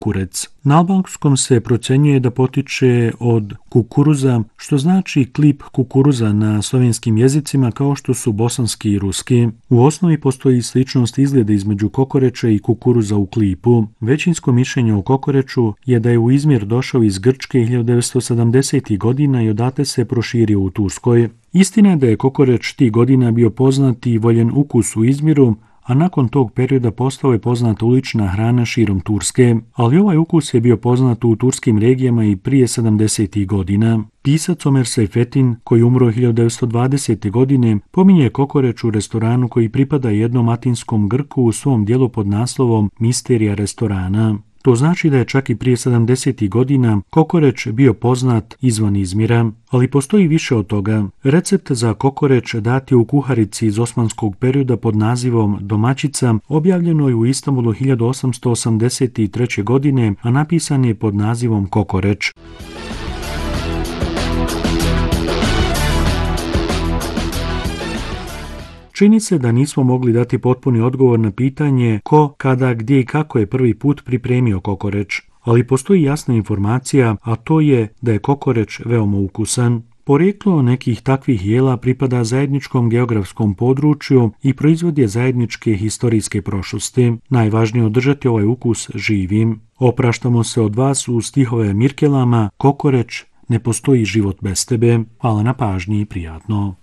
kurec. Na albanskom se procjenjuje da potiče od kukuruza, što znači klip kukuruza na slovenskim jezicima kao što su bosanski i ruski. U osnovi postoji sličnost izgleda između kokoreća i kukuruza u klipu. Većinsko mišljenje o kokoreču je da je u Izmir došao iz Grčke 1970. godina i odatle se proširio u Turskoj. Istina je da je kokoreć tih godina bio poznat i voljen ukus u Izmiru, a nakon tog perioda postao je poznata ulična hrana širom Turske, ali ovaj ukus je bio poznat u turskim regijama i prije 70. godina. Pisac Omer Seyfettin, koji umro 1920. godine, pominje kokoreć u restoranu koji pripada jednom atinskom Grku u svom dijelu pod naslovom Misterija restorana. To znači da je čak i prije 70. godina kokoreć bio poznat izvan Izmira, ali postoji više od toga. Recept za kokoreć dat je u kuharici iz osmanskog perioda pod nazivom Domaćica, objavljenoj u Istanbulu 1883. godine, a napisan je pod nazivom Kokoreć. Čini se da nismo mogli dati potpuni odgovor na pitanje ko, kada, gdje i kako je prvi put pripremio kokoreć, ali postoji jasna informacija, a to je da je kokoreć veoma ukusan. Porijeklo nekih takvih jela pripada zajedničkom geografskom području i proizvod je zajedničke historijske prošlosti. Najvažnije je održati ovaj ukus živim. Opraštamo se od vas u stihove Mirkelama, kokoreć, ne postoji život bez tebe. Hvala na pažnji i prijatno.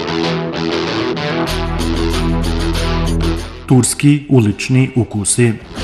Turski ulični ukusi.